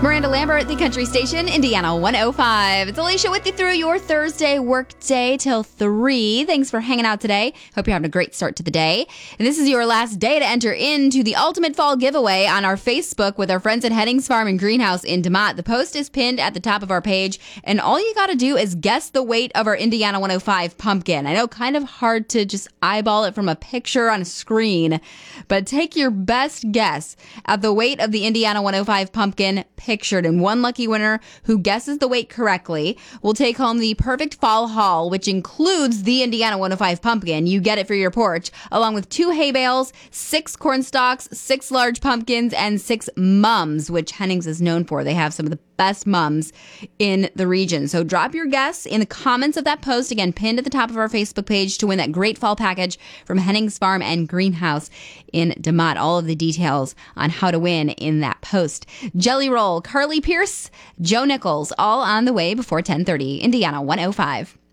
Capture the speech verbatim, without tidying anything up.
Miranda Lambert, the country station, Indiana one oh five. It's Alicia with you through your Thursday work day till three. Thanks for hanging out today. Hope you're having a great start to the day. And this is your last day to enter into the Ultimate Fall Giveaway on our Facebook with our friends at Hennings Farm and Greenhouse in DeMotte. The post is pinned at the top of our page, and all you got to do is guess the weight of our Indiana one oh five pumpkin. I know, kind of hard to just eyeball it from a picture on a screen, but take your best guess at the weight of the Indiana one oh five pumpkin pictured, and one lucky winner who guesses the weight correctly will take home the perfect fall haul, which includes the Indiana one oh five pumpkin. You get it for your porch, along with two hay bales, six corn stalks, six large pumpkins, and six mums, which Hennings is known for. They have some of the best mums in the region. So drop your guess in the comments of that post, again, pinned at the top of our Facebook page, to win that great fall package from Hennings Farm and Greenhouse in DeMotte. All of the details on how to win in that post. Jelly Roll, Carly Pierce, Joe Nichols, all on the way before ten thirty. Indiana one oh five.